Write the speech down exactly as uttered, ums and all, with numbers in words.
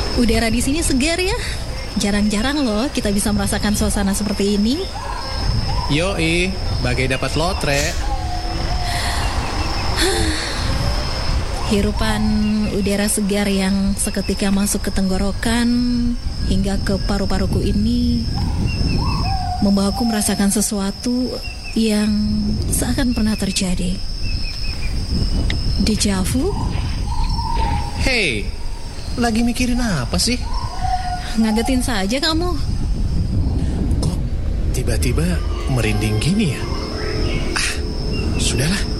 Udara di sini segar ya. Jarang-jarang loh kita bisa merasakan suasana seperti ini. Yoi, bagai dapat lotre. Hirupan udara segar yang seketika masuk ke tenggorokan hingga ke paru-paruku ini membawaku merasakan sesuatu yang seakan pernah terjadi. Deja vu? Hey, lagi mikirin apa sih? Ngagetin saja kamu. Kok tiba-tiba merinding gini ya? Ah, sudahlah.